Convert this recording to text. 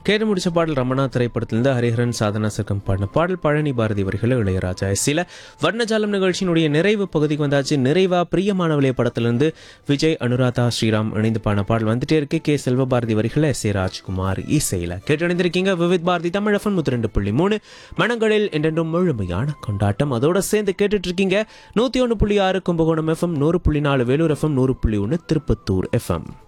கேட்டு முடிச்ச பாடல் ரமணா திரைப்படத்திலிருந்து ஹரிஹரன் சாதனா சர்க்கம் பாடின பாடல் பழனி பாரதி வரிகள் இளையராஜா சில வர்ணஜாலம் நிகழ்ச்சியினுடைய நிறைவு பகுதிக்கு வந்தாச்சு. நிறைவா பிரியமானவளே படத்திலிருந்து விஜய் அனுராதா ஸ்ரீராம் இணைந்து பாடின பாடல் வந்துட்டே இருக்கு. கே செல்வபாரதி வரிகள் எஸ் ஏ ராஜ்குமார் இசையில கேட்டு இணைந்திருக்கீங்க. விவித் பாரதி தமிழ் FM 102.3 மனங்களில் என்றென்றும் முழுமையான கொண்டாட்டம். அதோட சேர்ந்து கேட்டுட்டு இருக்கீங்க 101.6 Kumbakonam FM, 100.4 Vellore FM, 100.1 Tirupattur FM.